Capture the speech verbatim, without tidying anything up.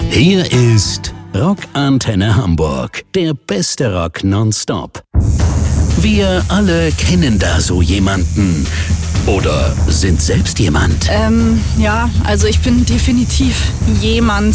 Hier ist Rockantenne Hamburg, der beste Rock nonstop. Wir alle kennen da so jemanden. Oder sind selbst jemand. Ähm, ja, also ich bin definitiv jemand.